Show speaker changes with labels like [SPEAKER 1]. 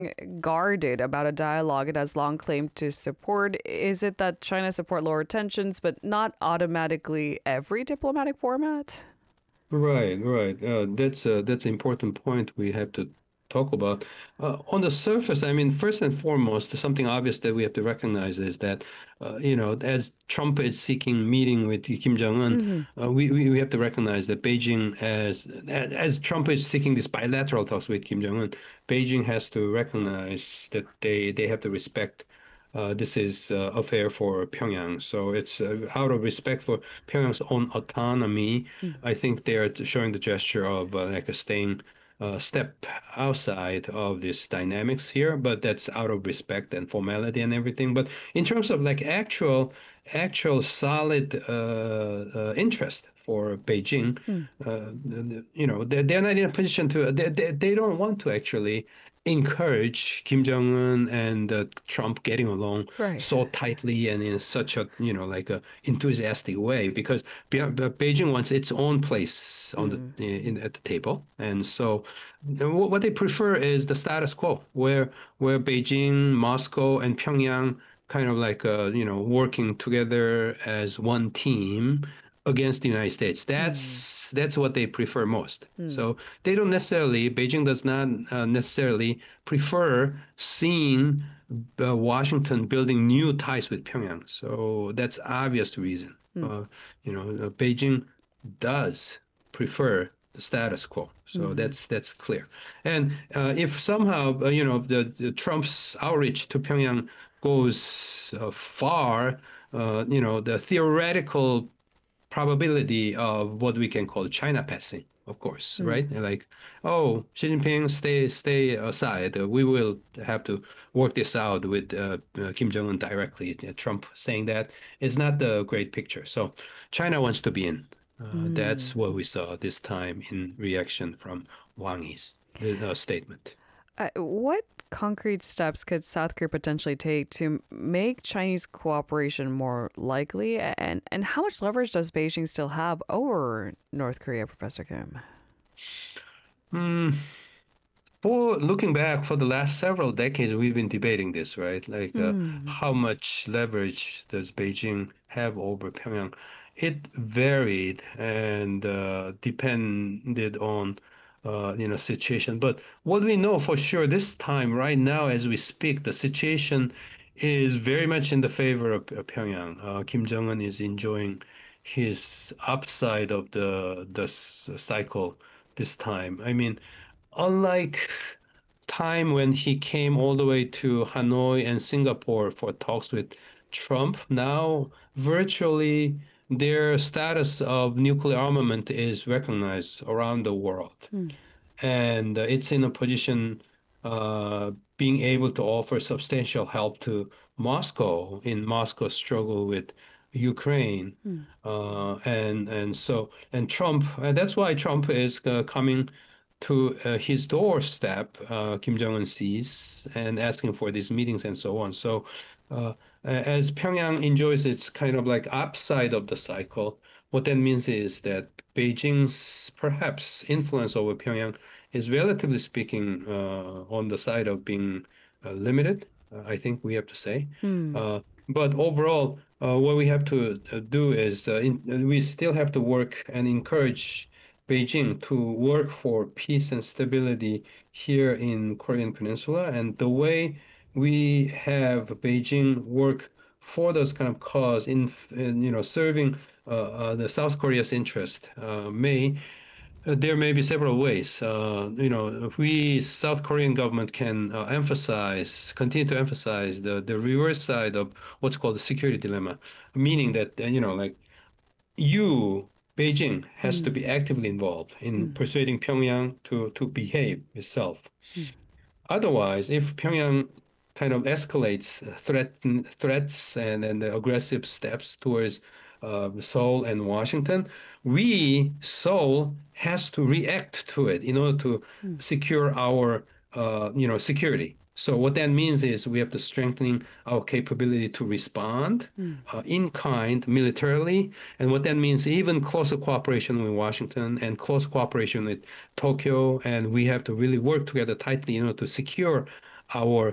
[SPEAKER 1] guarded about a dialogue it has long claimed to support? Is it that China support lower tensions, but not automatically every diplomatic format?
[SPEAKER 2] Right, right. That's an important point we have to talk about. On the surface, I mean, first and foremost, something obvious that we have to recognize is that, as Trump is seeking meeting with Kim Jong-un,
[SPEAKER 1] Hmm.
[SPEAKER 2] we have to recognize that Beijing, as Trump is seeking these bilateral talks with Kim Jong-un, Beijing has to recognize that they have to respect. This is affair for Pyongyang, so it's out of respect for Pyongyang's own autonomy. I think they are showing the gesture of like a staying step outside of this dynamics here, but that's out of respect and formality and everything. But in terms of like actual solid interest for Beijing, they're not in a position to, they don't want to actually encourage Kim Jong-un and Trump getting along
[SPEAKER 1] Right.
[SPEAKER 2] so tightly and in such a, like a enthusiastic way because Beijing wants its own place on
[SPEAKER 1] Mm.
[SPEAKER 2] at the table. And so what they prefer is the status quo where Beijing, Moscow, and Pyongyang kind of like working together as one team against the United States.
[SPEAKER 1] Mm.
[SPEAKER 2] That's what they prefer most.
[SPEAKER 1] Mm.
[SPEAKER 2] So they don't necessarily, Beijing does not necessarily prefer seeing Washington building new ties with Pyongyang. So that's obvious reason.
[SPEAKER 1] Mm.
[SPEAKER 2] Beijing does prefer the status quo. So
[SPEAKER 1] Mm.
[SPEAKER 2] that's clear. And if somehow the Trump's outreach to Pyongyang goes far, the theoretical probability of what we can call China passing, of course,
[SPEAKER 1] Mm.
[SPEAKER 2] right? Like, oh, Xi Jinping, stay aside. We will have to work this out with Kim Jong-un directly. Trump saying that is not the great picture. So China wants to be in. That's what
[SPEAKER 1] Mm.
[SPEAKER 2] we saw this time in reaction from Wang Yi's statement.
[SPEAKER 1] What concrete steps could South Korea potentially take to make Chinese cooperation more likely? And how much leverage does Beijing still have over North Korea, Professor Kim?
[SPEAKER 2] Hmm. For looking back for the last several decades, we've been debating this, right? Like,
[SPEAKER 1] Mm.
[SPEAKER 2] how much leverage does Beijing have over Pyongyang? It varied and depended on, situation. But what we know for sure this time, right now, as we speak, the situation is very much in the favor of Pyongyang. Kim Jong-un is enjoying his upside of the cycle this time. I mean, unlike time when he came all the way to Hanoi and Singapore for talks with Trump, now virtually their status of nuclear armament is recognized around the world.
[SPEAKER 1] Mm.
[SPEAKER 2] And it's in a position being able to offer substantial help to Moscow in Moscow's struggle with Ukraine.
[SPEAKER 1] Mm.
[SPEAKER 2] And Trump, and that's why Trump is coming to his doorstep, Kim Jong-un sees, and asking for these meetings and so on. So, as Pyongyang enjoys its kind of like upside of the cycle, what that means is that Beijing's perhaps influence over Pyongyang is relatively speaking on the side of being limited, I think we have to say.
[SPEAKER 1] Mm.
[SPEAKER 2] But overall, what we have to do is we still have to work and encourage Beijing to work for peace and stability here in Korean Peninsula. And the way we have Beijing work for those kind of cause in serving the South Korea's interest there may be several ways. If we South Korean government can continue to emphasize the reverse side of what's called the security dilemma, meaning that like you, Beijing, has to
[SPEAKER 1] Mm.
[SPEAKER 2] be actively involved in
[SPEAKER 1] Mm.
[SPEAKER 2] persuading Pyongyang to behave itself.
[SPEAKER 1] Mm.
[SPEAKER 2] Otherwise, if Pyongyang kind of escalates threats and the aggressive steps towards Seoul and Washington, Seoul, has to react to it in order to
[SPEAKER 1] Mm.
[SPEAKER 2] secure our, security. So what that means is we have to strengthen our capability to respond
[SPEAKER 1] Mm.
[SPEAKER 2] in kind militarily. And what that means, even closer cooperation with Washington and close cooperation with Tokyo. And we have to really work together tightly, to secure our